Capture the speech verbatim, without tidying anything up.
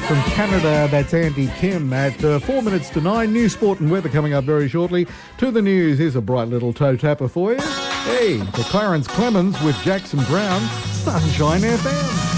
From Canada, that's Andy Kim at uh, four minutes to nine. News, sport and weather coming up very shortly. To the news, here's a bright little toe tapper for you. Hey, to Clarence Clemens with Jackson Brown, Sunshine F M.